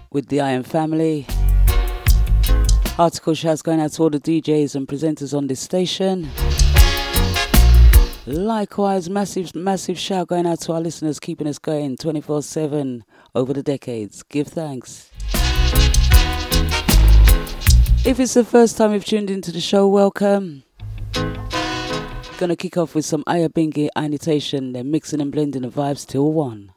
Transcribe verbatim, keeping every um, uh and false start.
with the Iron Family. Article shouts going out to all the D Js and presenters on this station. Likewise, massive, massive shout going out to our listeners, keeping us going twenty-four seven over the decades. Give thanks. If it's the first time you've tuned into the show, welcome. Gonna kick off with some Ayabingi Initation. They're mixing and blending the vibes till one.